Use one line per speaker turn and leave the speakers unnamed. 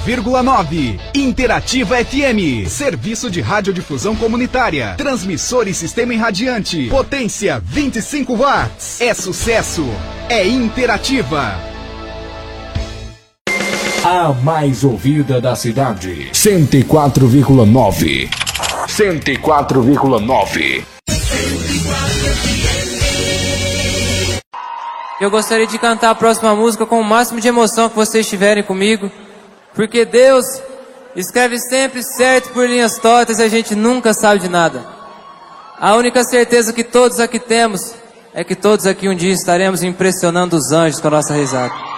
101,9 Interativa FM, serviço de radiodifusão comunitária, transmissor e sistema irradiante, potência 25 watts. É sucesso, é Interativa.
A mais ouvida da cidade, 104,9. 104,9.
Eu gostaria de cantar a próxima música com o máximo de emoção que vocês tiverem comigo, porque Deus escreve sempre certo por linhas tortas e a gente nunca sabe de nada. A única certeza que todos aqui temos é que todos aqui um dia estaremos impressionando os anjos com a nossa risada.